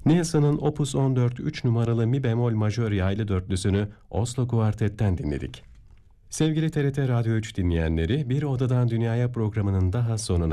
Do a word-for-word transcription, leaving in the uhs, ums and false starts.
Nielsen'ın Opus on dört üç numaralı mi bemol majör yaylı dörtlüsünü Oslo Kuartet'ten dinledik. Sevgili T R T Radyo üç dinleyenleri, Bir Odadan Dünyaya programının daha sonuna